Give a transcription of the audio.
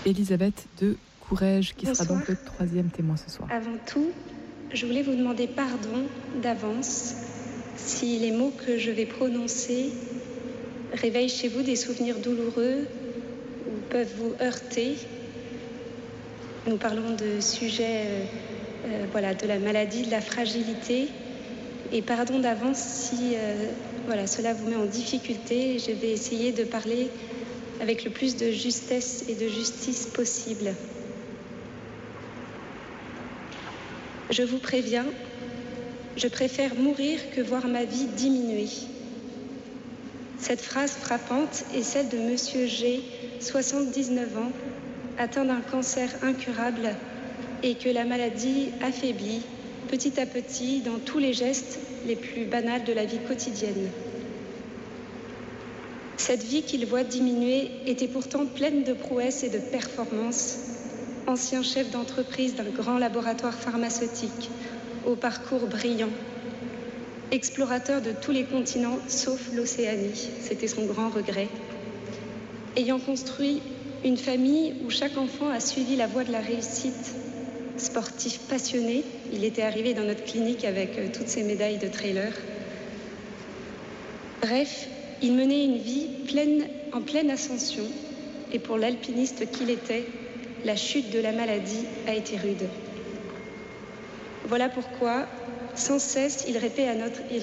Elisabeth de Courrèges, qui Bonsoir. sera donc le troisième témoin ce soir. Avant tout, je voulais vous demander pardon d'avance si les mots que je vais prononcer réveillent chez vous des souvenirs douloureux ou peuvent vous heurter. Nous parlons de sujets de la maladie, de la fragilité. Et pardon d'avance si cela vous met en difficulté. Je vais essayer de parler avec le plus de justesse et de justice possible. Je vous préviens, je préfère mourir que voir ma vie diminuer. Cette phrase frappante est celle de Monsieur G, 79 ans, atteint d'un cancer incurable et que la maladie affaiblit petit à petit dans tous les gestes les plus banals de la vie quotidienne. Cette vie qu'il voit diminuer était pourtant pleine de prouesses et de performances. Ancien chef d'entreprise d'un grand laboratoire pharmaceutique, au parcours brillant. Explorateur de tous les continents sauf l'Océanie, c'était son grand regret. Ayant construit une famille où chaque enfant a suivi la voie de la réussite. Sportif passionné, il était arrivé dans notre clinique avec toutes ses médailles de trailer. Bref, il menait une vie en pleine ascension et pour l'alpiniste qu'il était, la chute de la maladie a été rude. Voilà pourquoi, sans cesse, il